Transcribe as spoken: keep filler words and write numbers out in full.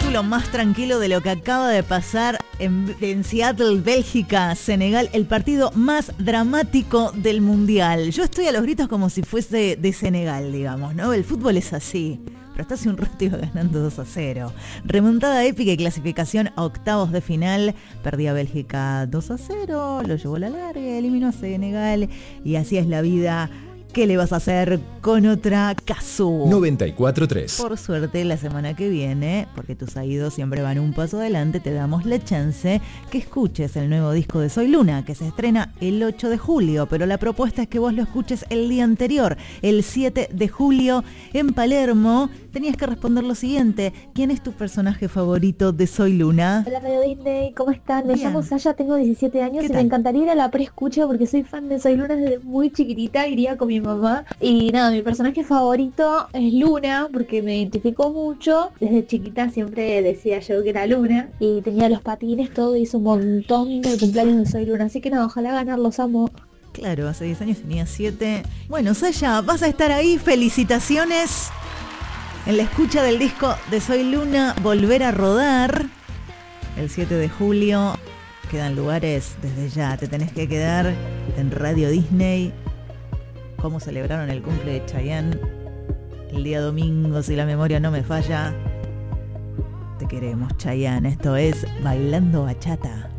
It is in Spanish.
capítulo más tranquilo de lo que acaba de pasar en, en Seattle, Bélgica, Senegal, el partido más dramático del Mundial. Yo estoy a los gritos como si fuese de Senegal, digamos, ¿no? El fútbol es así. Pero hasta hace un rato iba ganando dos a cero. Remontada épica y clasificación a octavos de final. Perdía Bélgica dos a cero, lo llevó a la larga, eliminó a Senegal. Y así es la vida. ¿Qué le vas a hacer con otra Cazzu? noventa y cuatro punto tres. Por suerte, la semana que viene, porque tus oídos siempre van un paso adelante, te damos la chance que escuches el nuevo disco de Soy Luna, que se estrena el ocho de julio, pero la propuesta es que vos lo escuches el día anterior, el siete de julio, en Palermo. Tenías que responder lo siguiente: ¿quién es tu personaje favorito de Soy Luna? Hola Radio Disney, ¿cómo están? Me Bien. llamo Saya, tengo diecisiete años y tal? me encantaría ir a la preescucha porque soy fan de Soy Luna desde muy chiquitita, iría con mi mamá. Y nada, mi personaje favorito es Luna porque me identificó mucho. Desde chiquita siempre decía yo que era Luna y tenía los patines, todo, hizo un montón de cumpleaños de Soy Luna, así que nada, ojalá ganar, los amo. Claro, hace diez años tenía siete. Bueno, Saya, vas a estar ahí, felicitaciones. En la escucha del disco de Soy Luna, Volver a Rodar, el siete de julio. Quedan lugares desde ya, te tenés que quedar en Radio Disney. Cómo celebraron el cumple de Chayanne el día domingo, si la memoria no me falla. Te queremos, Chayanne. Esto es Bailando Bachata.